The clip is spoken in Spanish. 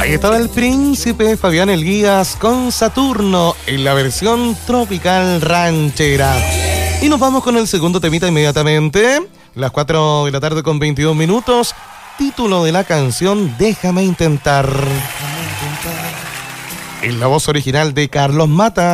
Ahí estaba el príncipe Fabián Elías con Saturno en la versión tropical ranchera. Y nos vamos con el segundo temita inmediatamente. Las 4 de la tarde con 22 minutos. Título de la canción Déjame intentar. En la voz original de Carlos Mata.